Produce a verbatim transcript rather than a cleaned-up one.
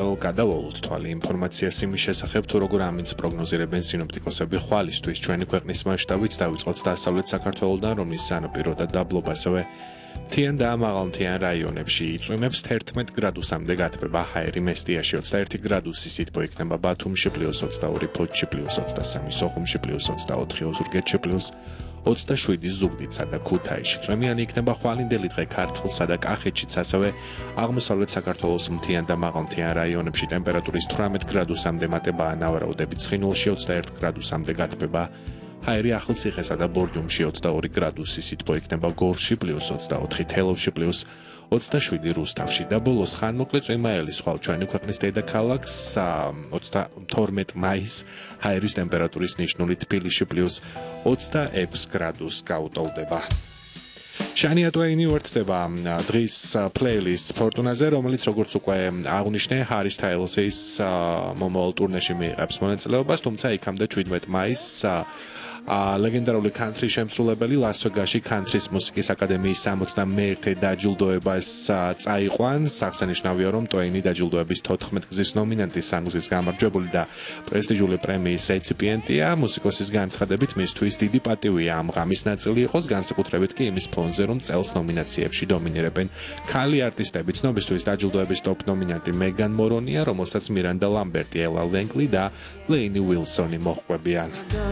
გადავალოთ თვალი ინფორმაციას იმის შესახებ, თუ როგორ ამინს პროგნოზირებენ სინოპტიკოსები ხვალისთვის ჩვენი ქვეყნის მასშტაბით დავიწყოთ დასავლეთ საქართველოდან, რომლის სანაპირო და დაბლობ ასევე მთიან და მაღალმთიან რაიონებში იწვიმებს თერთმეტ გრადუსამდე გათბება ჰაერი მესტიაში ოცდაერთი გრადუსი სითბო იქნება ბათუმში პლუს ოცდაორი ფოთში პლუს ოცდასამი სოხუმში პლუს ოცდაოთხი ოზურგეთში პლუს ოცდაშვიდი ზუგდიდსა და ქუთაისში წვიმიანი იქნება ხვალინდელი დღე ქართლსა და კახეთშიც ასევე აღმოსავლეთ საქართველოს მთიან და მაღალმთიან რაიონებში ტემპერატურის თვრამეტ გრადუსამდე მატებაა ნავარაუდები ცხინვალში ოცდაერთი გრადუსამდე გათბება ჰაერი ახალციხესა და ბორჯომში ოცდაორი გრადუსი სითბო იქნება გორში პლუს ოცდაოთხი თელავში პლუს ოცდაშვიდი რუსთავში და ბოლოს ხანმოკლე წვიმაელი სხვა ჩვენი ქვეყნის დედაქალაქს ოცდათორმეტი მაისს ჰაერის ტემპერატურის ნიშნული თბილისში პლუს ოცდაექვსი გრადუსს გაუტოლდება. შანია ტვეინი უერთდება დღის პლეილისტ ფორტუნაზე, რომელიც როგორც უკვე აღნიშნე, ჰარი სტაილზის მომავალ ტურნეში მიიღებს მონაწილეობას, თუმცა იქამდე შვიდმეტი მაისს ლეგენდარული ქანთრის შემსრულებელი ლას-ვეგასში ქანთრის მუსიკის აკადემიის სამოცდამეერთე დაჯილდოებას წაიყვანს. აღსანიშნავია, რომ ტვეინი დაჯილდოების თოთხმეტ გზის ნომინანტი, სამგზის გამარჯვებული და პრესტიჟული პრემიის რეციპიენტია. მუსიკოსის განცხადებით, მისთვის დიდი პატივია ამ ღამის ნაწილი იყოს, განსაკუთრებით კი იმის ფონზე, რომ წელს ნომინაციებში დომინირებენ ქალი არტისტები. ცნობისთვის დაჯილდოების ტოპ ნომინანტი მეგან მორონია, რომელსაც მირანდა ლამბერტი, ელა ლენგლი და ლეინი უილსონი მოჰყვებიან.